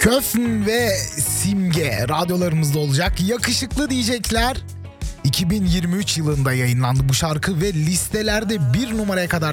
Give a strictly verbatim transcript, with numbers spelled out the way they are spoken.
Köfn ve Simge radyolarımızda olacak. Yakışıklı diyecekler. iki bin yirmi üç yılında yayınlandı bu şarkı ve listelerde bir numaraya kadar